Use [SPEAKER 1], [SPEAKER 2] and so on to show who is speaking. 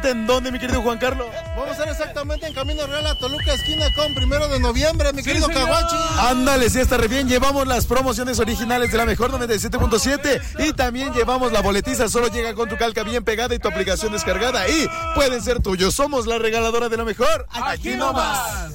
[SPEAKER 1] ¿En dónde, mi querido Juan Carlos?
[SPEAKER 2] Vamos a estar exactamente en Camino Real a Toluca, esquina con 1 de noviembre, mi querido Caguachi.
[SPEAKER 1] Ándale, sí, está re bien. Llevamos las promociones originales de la mejor 97.7 y también llevamos la boletiza. Solo llega con tu calca bien pegada y tu aplicación descargada y pueden ser tuyos. Somos la regaladora de la mejor.
[SPEAKER 3] Aquí nomás.